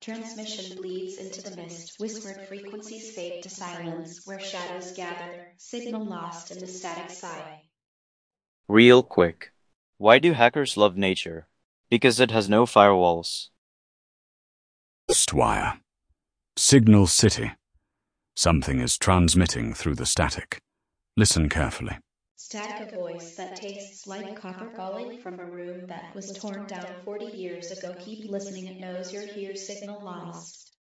Transmission bleeds into the mist, whispered frequencies fade to silence, where shadows gather, signal lost in the static sigh. Real quick. Why do hackers love nature? Because it has no firewalls. Wire. Signal City. Something is transmitting through the static. Listen carefully. Static, a voice that tastes like copper calling from a room that was torn down 40 years ago. Keep listening, it knows you're here. Signal lost.